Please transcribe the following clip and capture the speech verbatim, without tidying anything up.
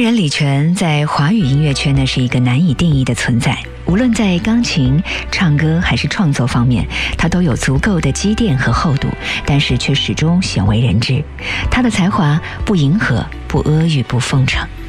人李泉在华语音乐圈呢是一个难以定义的存在，无论在钢琴、唱歌还是创作方面，他都有足够的积淀和厚度，但是却始终鲜为人知。他的才华不迎合、不阿谀、不奉承。